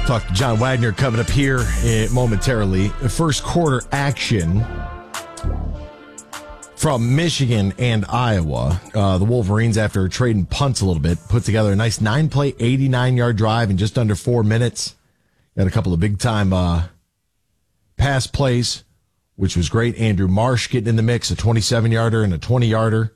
Talk to John Wagner coming up here momentarily. First quarter action from Michigan and Iowa. The Wolverines, after trading punts a little bit, put together a nice 9-play, 89-yard drive in just under 4 minutes. Got a couple of big-time pass plays, which was great. Andrew Marsh getting in the mix, a 27-yarder and a 20-yarder.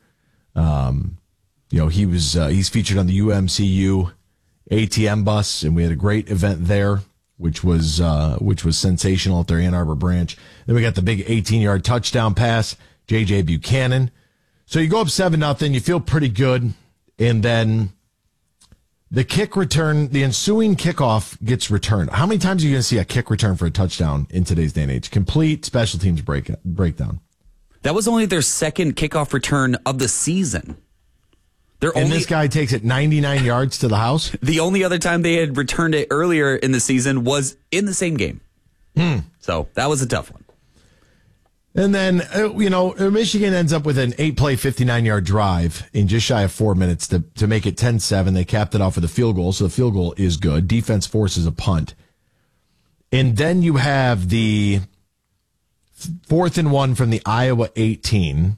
He's featured on the UMCU ATM bus, and we had a great event there, which was sensational at their Ann Arbor branch. Then we got the big 18-yard touchdown pass, J.J. Buchanan. So you go up 7-0, you feel pretty good, and then the kick return, the ensuing kickoff gets returned. How many times are you going to see a kick return for a touchdown in today's day and age? Complete special teams breakdown. That was only their second kickoff return of the season. This guy takes it 99 yards to the house? The only other time they had returned it earlier in the season was in the same game. So that was a tough one. And then, Michigan ends up with an 8-play, 59-yard drive in just shy of 4 minutes to make it 10-7. They capped it off with a field goal, so the field goal is good. Defense forces a punt. And then you have the 4th and 1 from the Iowa 18.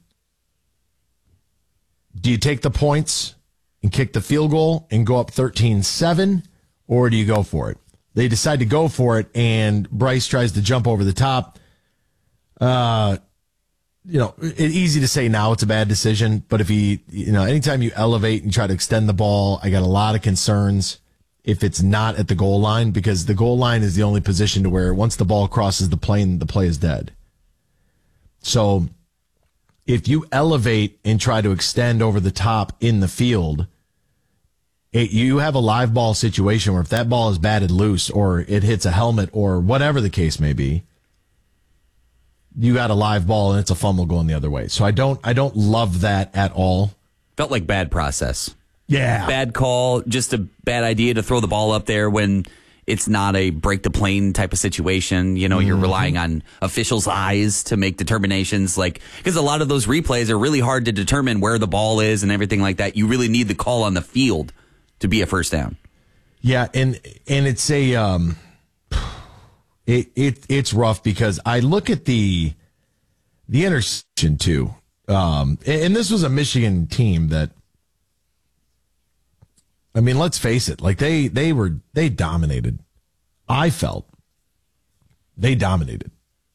Do you take the points and kick the field goal and go up 13-7, or do you go for it? They decide to go for it, and Bryce tries to jump over the top. It's easy to say now it's a bad decision, but if anytime you elevate and try to extend the ball, I got a lot of concerns if it's not at the goal line, because the goal line is the only position to where once the ball crosses the plane, the play is dead. So if you elevate and try to extend over the top in the field, you have a live ball situation where if that ball is batted loose or it hits a helmet or whatever the case may be, you got a live ball and it's a fumble going the other way. So I don't love that at all. Felt like bad process. Yeah. Bad call, just a bad idea to throw the ball up there when it's not a break the plane type of situation. You're relying on officials' eyes to make determinations, because a lot of those replays are really hard to determine where the ball is and everything like that. You really need the call on the field to be a first down. Yeah, and it's it's rough because I look at the interception too. And this was a Michigan team that, let's face it, they dominated. I felt they dominated.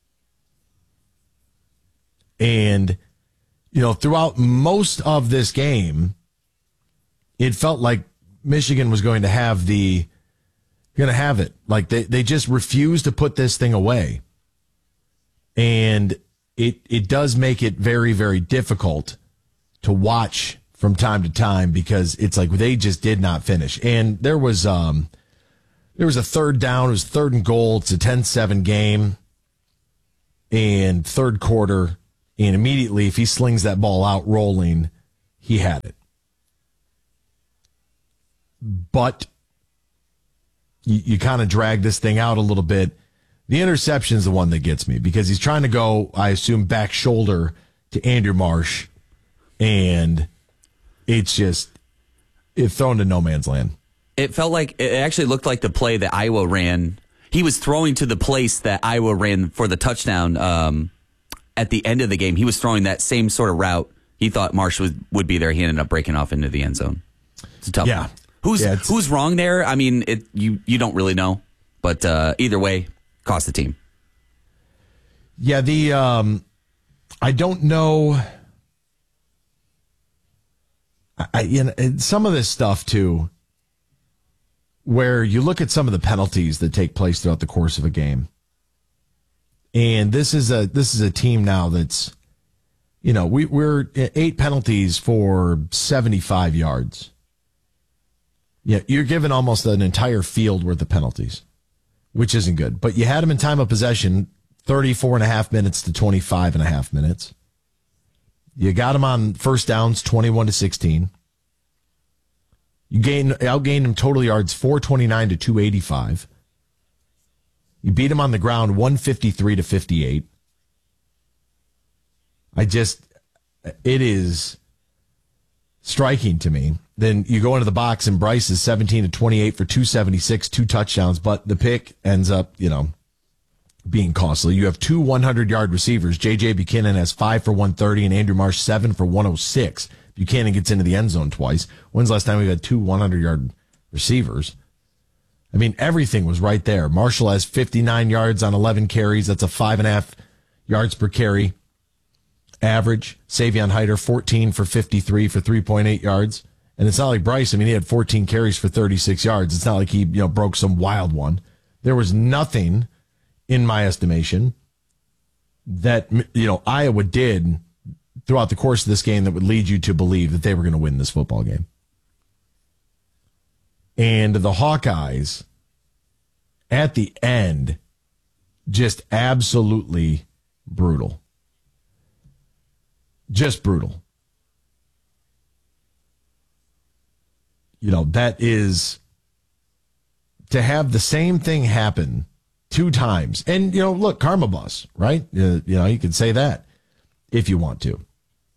And, throughout most of this game, it felt like Michigan was going to have it. Like they just refused to put this thing away. And it does make it very, very difficult to watch from time to time because it's like they just did not finish. And there was a third down. It was 3rd and goal. It's a 10-7 game. And third quarter, and immediately if he slings that ball out rolling, he had it. But you kind of drag this thing out a little bit. The interception is the one that gets me because he's trying to go, I assume, back shoulder to Andrew Marsh, and it's thrown to no man's land. It actually looked like the play that Iowa ran. He was throwing to the place that Iowa ran for the touchdown at the end of the game. He was throwing that same sort of route. He thought Marsh would be there. He ended up breaking off into the end zone. It's a tough one. Who's wrong there? You don't really know, but either way, cost the team. Yeah, I don't know. Some of this stuff too, where you look at some of the penalties that take place throughout the course of a game, and this is a team now that's, we're 8 penalties for 75 yards. Yeah, you're given almost an entire field worth of penalties, which isn't good. But you had them in time of possession, 34.5 minutes to 25.5 minutes. You got them on first downs, 21-16. You outgained them total yards, 429 to 285. You beat them on the ground, 153-58. It is striking to me then you go into the box and Bryce is 17 to 28 for 276, 2 touchdowns, but the pick ends up, being costly. You have 2 100-yard receivers. J.J. Buchanan has 5 for 130 and Andrew Marsh 7 for 106. Buchanan gets into the end zone twice. When's the last time we had 2 100-yard receivers? I mean, everything was right there. Marshall has 59 yards on 11 carries. That's a 5.5 yards per carry average. Savion Hyder, 14 for 53 for 3.8 yards. And it's not like Bryce. I mean, he had 14 carries for 36 yards. It's not like he, broke some wild one. There was nothing, in my estimation, that, Iowa did throughout the course of this game that would lead you to believe that they were going to win this football game. And the Hawkeyes, at the end, just absolutely brutal. Just brutal. That is, to have the same thing happen 2 times. And, look, karma bus, right? You can say that if you want to.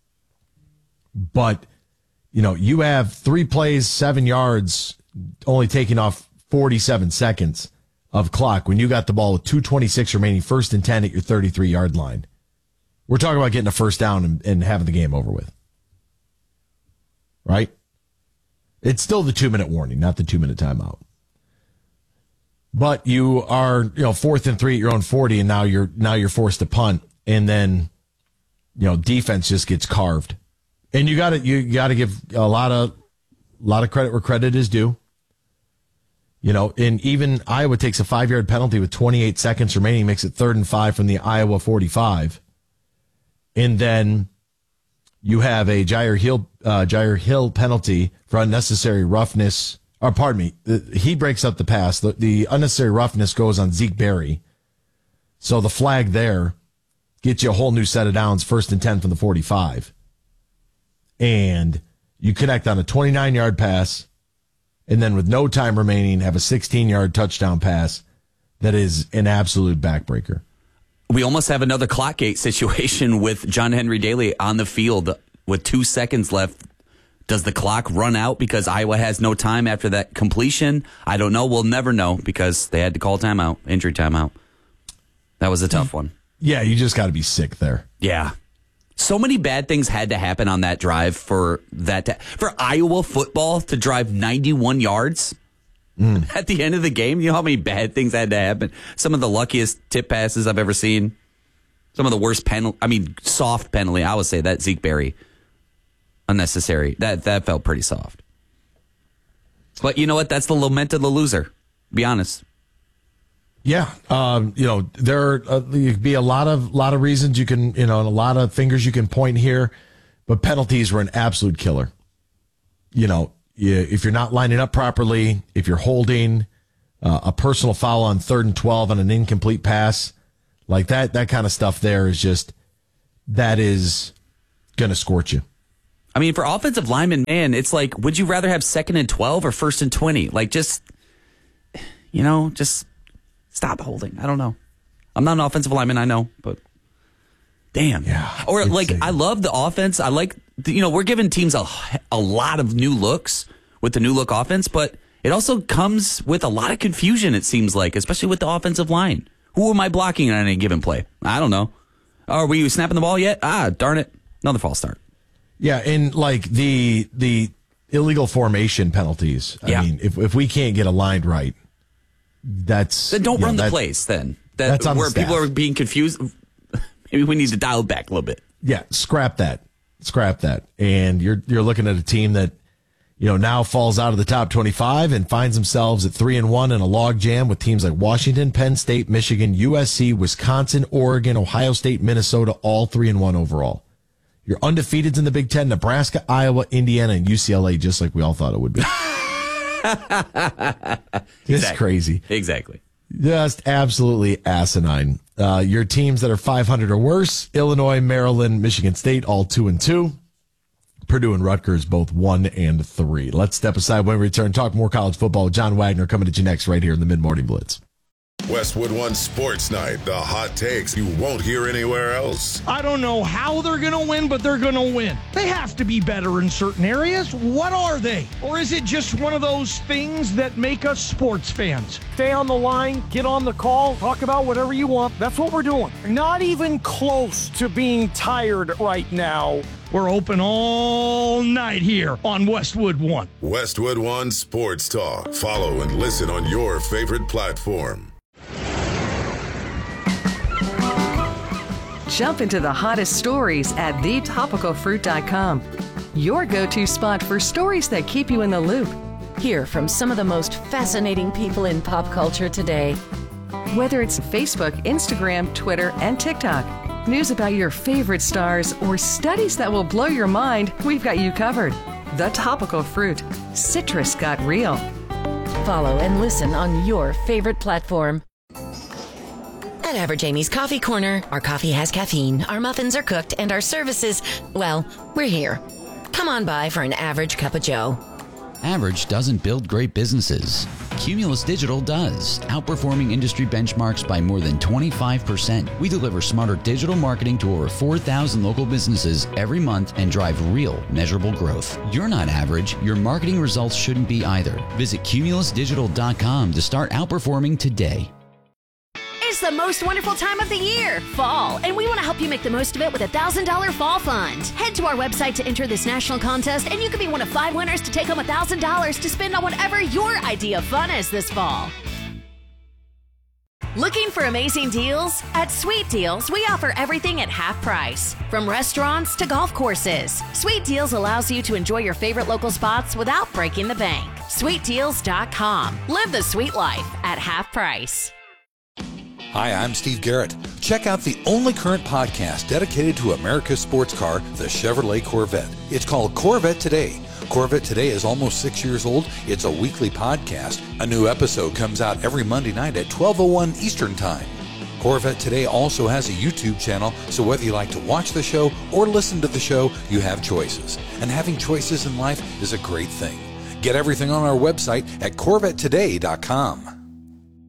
But, you have 3 plays, 7 yards, only taking off 47 seconds of clock when you got the ball with 2:26 remaining, 1st and 10 at your 33-yard line. We're talking about getting a first down and having the game over with. Right? It's still the 2-minute warning, not the 2-minute timeout. But you are, 4th and 3 at your own 40, and now you're forced to punt, and then, defense just gets carved. And you gotta give a lot of credit where credit is due. And even Iowa takes a 5-yard penalty with 28 seconds remaining, makes it 3rd and 5 from the Iowa 45. And then you have a Jair Hill penalty for unnecessary roughness. Or pardon me, he breaks up the pass. The unnecessary roughness goes on Zeke Berry. So the flag there gets you a whole new set of downs, 1st and 10 from the 45. And you connect on a 29-yard pass, and then with no time remaining, have a 16-yard touchdown pass that is an absolute backbreaker. We almost have another clockgate situation with John Henry Daly on the field with 2 seconds left. Does the clock run out because Iowa has no time after that completion? I don't know. We'll never know because they had to call timeout, injury timeout. That was a tough one. Yeah, you just got to be sick there. Yeah. So many bad things had to happen on that drive for Iowa football to drive 91 yards at the end of the game. You know how many bad things had to happen? Some of the luckiest tip passes I've ever seen. Some of the worst soft penalty. I would say that Zeke Berry. Unnecessary. That felt pretty soft. But you know what? That's the lament of the loser. Be honest. Yeah. There could be a lot of reasons you can, and a lot of fingers you can point here, but penalties were an absolute killer. If you're not lining up properly, if you're holding a personal foul on 3rd and 12 on an incomplete pass, like that kind of stuff there is that is going to scorch you. I mean, for offensive linemen, man, it's like, would you rather have 2nd and 12 or 1st and 20? Like, just stop holding. I don't know. I'm not an offensive lineman, I know, but damn. Yeah. Or I love the offense. I like, we're giving teams a lot of new looks with the new look offense, but it also comes with a lot of confusion, it seems like, especially with the offensive line. Who am I blocking on any given play? I don't know. Oh, were you snapping the ball yet? Darn it. Another false start. Yeah, and like the illegal formation penalties. I mean, if we can't get aligned right, then don't run the plays. Then that's on where the staff. People are being confused. Maybe we need to dial it back a little bit. Yeah, scrap that, and you're looking at a team that now falls out of the top 25 and finds themselves at 3-1 in a log jam with teams like Washington, Penn State, Michigan, USC, Wisconsin, Oregon, Ohio State, Minnesota, all 3-1 overall. You're undefeateds in the Big Ten, Nebraska, Iowa, Indiana, and UCLA, just like we all thought it would be. It's crazy. Exactly. Just absolutely asinine. Your teams that are 500 or worse, Illinois, Maryland, Michigan State, all 2-2. Purdue and Rutgers, both 1-3. Let's step aside when we return. Talk more college football with John Wagner coming at you next right here in the Mid-Morning Blitz. Westwood One Sports Night, the hot takes you won't hear anywhere else. I don't know how they're going to win, but they're going to win. They have to be better in certain areas. What are they? Or is it just one of those things that make us sports fans? Stay on the line, get on the call, talk about whatever you want. That's what we're doing. Not even close to being tired right now. We're open all night here on Westwood One. Westwood One Sports Talk. Follow and listen on your favorite platform. Jump into the hottest stories at thetopicalfruit.com. Your go-to spot for stories that keep you in the loop. Hear from some of the most fascinating people in pop culture today. Whether it's Facebook, Instagram, Twitter, and TikTok, news about your favorite stars, or studies that will blow your mind, we've got you covered. The Topical Fruit. Citrus got real. Follow and listen on your favorite platform. At Average Amy's Coffee Corner, our coffee has caffeine, our muffins are cooked, and our services, well, we're here. Come on by for an average cup of joe. Average doesn't build great businesses. Cumulus Digital does, outperforming industry benchmarks by more than 25%. We deliver smarter digital marketing to over 4,000 local businesses every month and drive real, measurable growth. You're not average. Your marketing results shouldn't be either. Visit cumulusdigital.com to start outperforming today. It's the most wonderful time of the year, fall, and we want to help you make the most of it with a $1,000 fall fund. Head to our website to enter this national contest, and you could be one of 5 winners to take home $1,000 to spend on whatever your idea of fun is this fall. Looking for amazing deals? At Sweet Deals, we offer everything at half price, from restaurants to golf courses. Sweet Deals allows you to enjoy your favorite local spots without breaking the bank. SweetDeals.com. Live the sweet life at half price. Hi, I'm Steve Garrett. Check out the only current podcast dedicated to America's sports car, the Chevrolet Corvette. It's called Corvette Today. Corvette Today is almost 6 years old. It's a weekly podcast. A new episode comes out every Monday night at 12:01 Eastern Time. Corvette Today also has a YouTube channel, so whether you like to watch the show or listen to the show, you have choices. And having choices in life is a great thing. Get everything on our website at CorvetteToday.com.